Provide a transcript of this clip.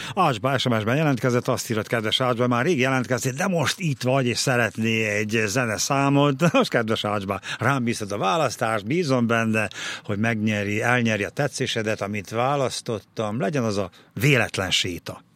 Ácsba SMS-ben jelentkezett, azt írott, kedves Ácsba, már rég jelentkezett, de most itt vagy, és szeretné egy zeneszámot. Most, kedves Ácsba, rám bízod a választást, bízom benne, hogy elnyeri a tetszésedet, amit választottam. Legyen az a véletlen séta.